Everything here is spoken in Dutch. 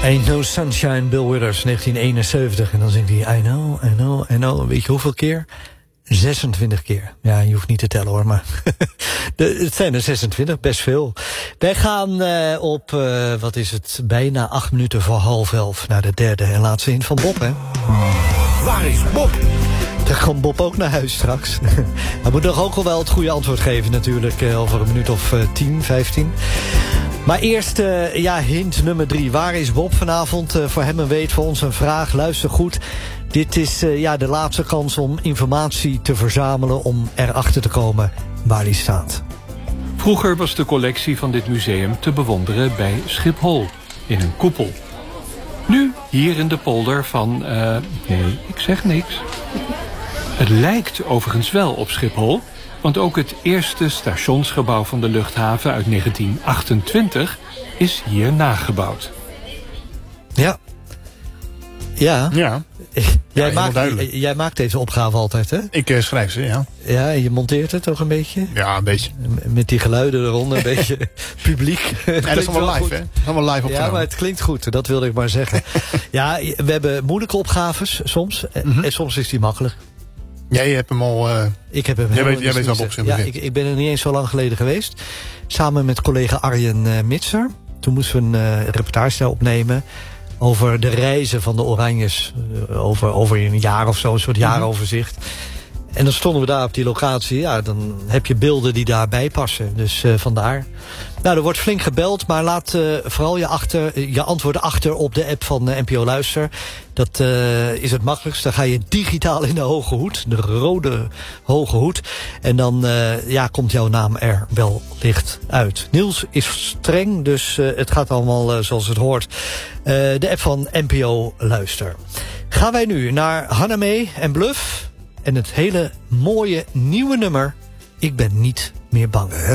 Ain't No Sunshine, Bill Withers, 1971. En dan zingt hij I know, I know, I know. Weet je hoeveel keer? 26 keer. Ja, je hoeft niet te tellen hoor, maar het zijn er 26, best veel. Wij gaan op, wat is het, bijna 8 minuten voor 10:30... naar de derde en laatste hint van Bob, hè? Waar is Bob? Dan kan Bob ook naar huis straks. Hij moet toch ook wel het goede antwoord geven natuurlijk, over een minuut of 10, 15. Maar eerst, hint nummer 3. Waar is Bob vanavond? Voor hem een weet, voor ons een vraag. Luister goed. Dit is de laatste kans om informatie te verzamelen, om erachter te komen waar hij staat. Vroeger was de collectie van dit museum te bewonderen bij Schiphol, in een koepel. Nu hier in de polder van... nee, ik zeg niks. Het lijkt overigens wel op Schiphol, want ook het eerste stationsgebouw van de luchthaven uit 1928 is hier nagebouwd. Ja. Ja. Ja. Jij maakt deze opgave altijd, hè? Ik schrijf ze, ja. Ja, en je monteert het toch een beetje? Ja, een beetje. Met die geluiden eronder, een beetje publiek. Ja, dat is allemaal live, hè? Allemaal live opgenomen. Ja, maar het klinkt goed, dat wilde ik maar zeggen. Ja, we hebben moeilijke opgaves soms. En soms is die makkelijk. Jij hebt hem al... Ik heb hem jij weet wel Bob. Ja, ik ben er niet eens zo lang geleden geweest. Samen met collega Arjen Mitser. Toen moesten we een reportage daar opnemen over de reizen van de Oranjes. Over een jaar of zo, een soort jaaroverzicht. En dan stonden we daar op die locatie. Ja, dan heb je beelden die daarbij passen. Dus vandaar. Nou, er wordt flink gebeld. Maar laat vooral je antwoorden achter op de app van NPO Luister. Dat is het makkelijkst. Dan ga je digitaal in de hoge hoed. De rode hoge hoed. En dan komt jouw naam er wel licht uit. Niels is streng, dus het gaat allemaal zoals het hoort. De app van NPO Luister. Gaan wij nu naar Hannamee en Bluff. En het hele mooie nieuwe nummer, Ik ben niet meer bang.